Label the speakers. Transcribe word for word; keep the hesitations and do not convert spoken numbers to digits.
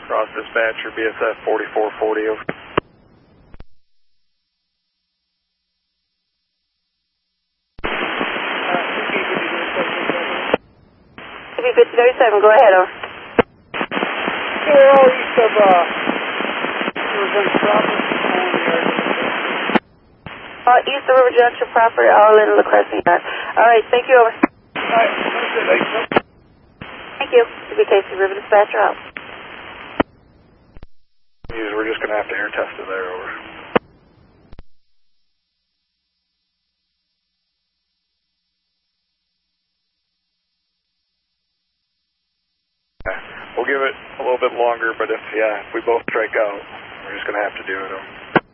Speaker 1: Cross dispatcher, B S F forty-four forty, over.
Speaker 2: C B fifty thirty-seven, go ahead, over.
Speaker 3: Well, east of, uh, River Property,
Speaker 2: Uh, east of River Junction property, all in the Crescent Yard. All right, thank you, over.
Speaker 3: Alright, thanks.
Speaker 2: Thank you. C B K C River Dispatcher out.
Speaker 1: We're just going to have to air test it there, over. Okay. We'll give it a little bit longer, but if, yeah, if we both strike out, we're just going to have to do it.